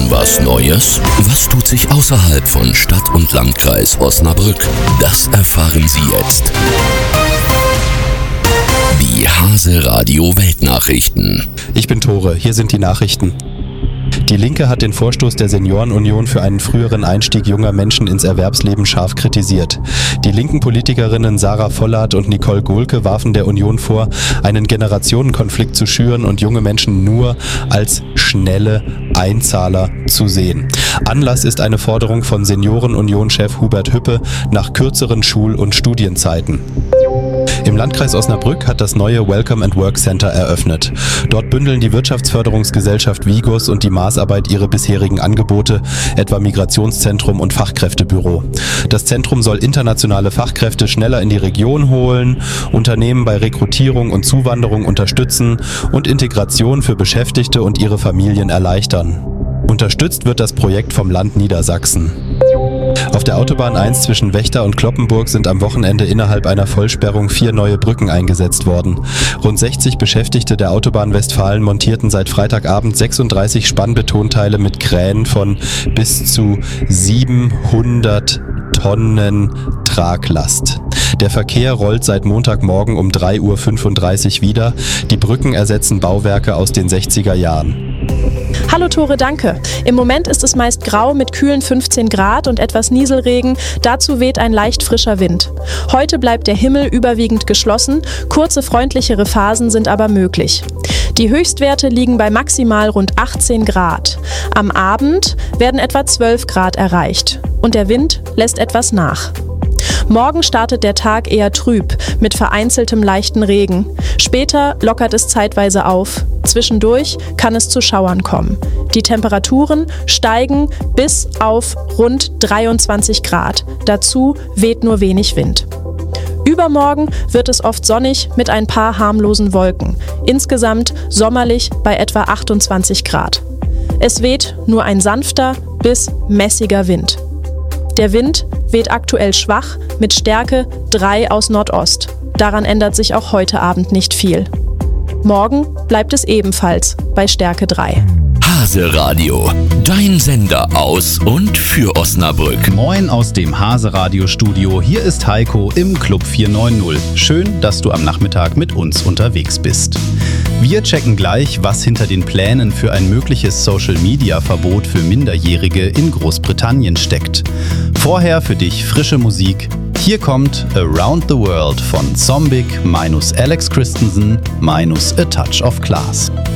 was Neues? Was tut sich außerhalb von Stadt und Landkreis Osnabrück? Das erfahren Sie jetzt. Die Hase Radio Weltnachrichten. Ich bin Tore, hier sind die Nachrichten. Die Linke hat den Vorstoß der Seniorenunion für einen früheren Einstieg junger Menschen ins Erwerbsleben scharf kritisiert. Die linken Politikerinnen Sarah Vollert und Nicole Gohlke warfen der Union vor, einen Generationenkonflikt zu schüren und junge Menschen nur als schnelle Einzahler zu sehen. Anlass ist eine Forderung von Seniorenunion-Chef Hubert Hüppe nach kürzeren Schul- und Studienzeiten. Im Landkreis Osnabrück hat das neue Welcome and Work Center eröffnet. Dort bündeln die Wirtschaftsförderungsgesellschaft Vigos und die Maßarbeit ihre bisherigen Angebote, etwa Migrationszentrum und Fachkräftebüro. Das Zentrum soll internationale Fachkräfte schneller in die Region holen, Unternehmen bei Rekrutierung und Zuwanderung unterstützen und Integration für Beschäftigte und ihre Familien erleichtern. Unterstützt wird das Projekt vom Land Niedersachsen. Auf der Autobahn 1 zwischen Wächter und Cloppenburg sind am Wochenende innerhalb einer Vollsperrung 4 neue Brücken eingesetzt worden. Rund 60 Beschäftigte der Autobahn Westfalen montierten seit Freitagabend 36 Spannbetonteile mit Kränen von bis zu 700 Tonnen Traglast. Der Verkehr rollt seit Montagmorgen um 3:35 Uhr wieder. Die Brücken ersetzen Bauwerke aus den 60er Jahren. Hallo Tore, danke. Im Moment ist es meist grau mit kühlen 15 Grad und etwas Nieselregen. Dazu weht ein leicht frischer Wind. Heute bleibt der Himmel überwiegend geschlossen. Kurze, freundlichere Phasen sind aber möglich. Die Höchstwerte liegen bei maximal rund 18 Grad. Am Abend werden etwa 12 Grad erreicht. Und der Wind lässt etwas nach. Morgen startet der Tag eher trüb, mit vereinzeltem leichten Regen. Später lockert es zeitweise auf. Zwischendurch kann es zu Schauern kommen. Die Temperaturen steigen bis auf rund 23 Grad. Dazu weht nur wenig Wind. Übermorgen wird es oft sonnig mit ein paar harmlosen Wolken. Insgesamt sommerlich bei etwa 28 Grad. Es weht nur ein sanfter bis mäßiger Wind. Der Wind weht aktuell schwach mit Stärke 3 aus Nordost. Daran ändert sich auch heute Abend nicht viel. Morgen bleibt es ebenfalls bei Stärke 3. Hase Radio, dein Sender aus und für Osnabrück. Moin aus dem Hase Radio Studio. Hier ist Heiko im Club 490. Schön, dass du am Nachmittag mit uns unterwegs bist. Wir checken gleich, was hinter den Plänen für ein mögliches Social-Media-Verbot für Minderjährige in Großbritannien steckt. Vorher für dich frische Musik. Hier kommt Around the World von Zombic, Alex Christensen, A Touch of Class.